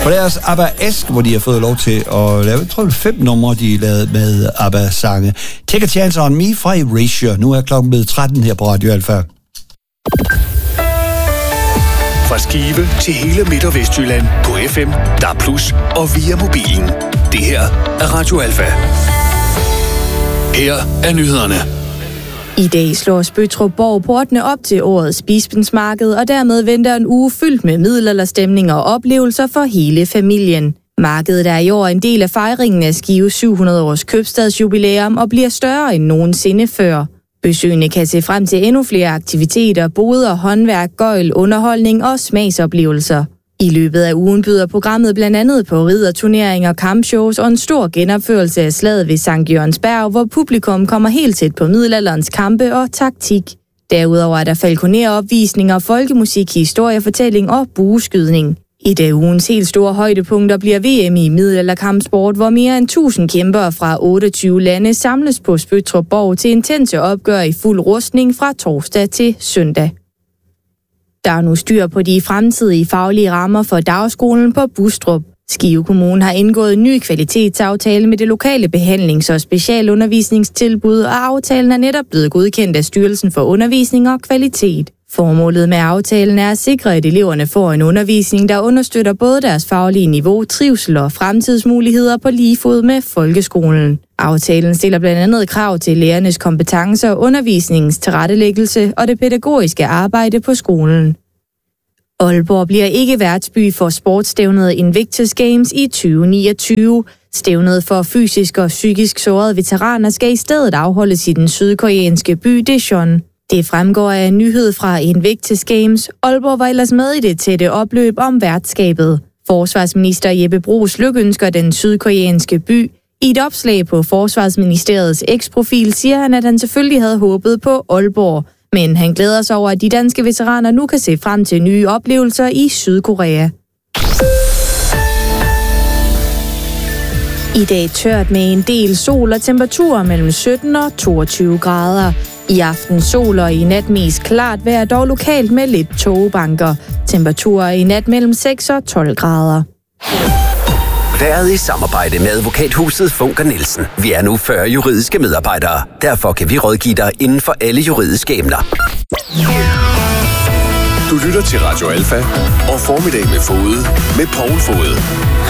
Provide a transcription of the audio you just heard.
På deres ABBA-esk, hvor de har fået lov til at lave, jeg tror det er 5 numre, de lavede med ABBA-sange. Take a Chance on Me fra Erasure. Nu er klokken blevet 13 her på Radio Alfa. Fra Skive til hele Midt- og Vestjylland på FM, DAB+ og via mobilen. Det her er Radio Alfa. Her er nyhederne. I dag slår Spøttrup-Borg portene op til årets Bispensmarked, og dermed venter en uge fyldt med middelalderstemninger og oplevelser for hele familien. Markedet er i år en del af fejringen af Skives 700 års købstadsjubilæum og bliver større end nogensinde før. Besøgende kan se frem til endnu flere aktiviteter, boder, håndværk, gøgl, underholdning og smagsoplevelser. I løbet af ugen byder programmet blandt andet på ridderturneringer, kampshows og en stor genopførelse af slaget ved Sankt Jørgensberg, hvor publikum kommer helt tæt på middelalderens kampe og taktik. Derudover er der falconeropvisninger, folkemusik, historiefortælling og bueskydning. Et af ugens helt store højdepunkter bliver VM i middelalderkampsport, hvor mere end 1000 kæmpere fra 28 lande samles på Spøttrup-Borg til intense opgør i fuld rustning fra torsdag til søndag. Der er nu styr på de fremtidige faglige rammer for dagskolen på Bustrup. Skive Kommune har indgået en ny kvalitetsaftale med det lokale behandlings- og specialundervisningstilbud, og aftalen er netop blevet godkendt af Styrelsen for Undervisning og Kvalitet. Formålet med aftalen er at sikre, at eleverne får en undervisning, der understøtter både deres faglige niveau, trivsel og fremtidsmuligheder på lige fod med folkeskolen. Aftalen stiller blandt andet krav til lærernes kompetencer, undervisningens tilrettelæggelse og det pædagogiske arbejde på skolen. Aalborg bliver ikke værtsby for sportsstævnet Invictus Games i 2029. Stævnet for fysisk og psykisk sårede veteraner skal i stedet afholdes i den sydkoreanske by Daejeon. Det fremgår af en nyhed fra Invictus Games. Aalborg var ellers med i det tætte opløb om værtskabet. Forsvarsminister Jeppe Bruus lykønsker den sydkoreanske by. I et opslag på Forsvarsministeriets X-profil siger han, at han selvfølgelig havde håbet på Aalborg. Men han glæder sig over, at de danske veteraner nu kan se frem til nye oplevelser i Sydkorea. I dag tørt med en del sol og temperaturer mellem 17 og 22 grader. I aften sol og i nat mest klart vejr, dog lokalt med lidt tågebanker. Temperaturer i nat mellem 6 og 12 grader. Været i samarbejde med advokathuset Funker Nielsen. Vi er nu 40 juridiske medarbejdere. Derfor kan vi rådgive dig inden for alle juridiske emner. Du lytter til Radio Alfa og Formiddag med Fode med Poul Fode.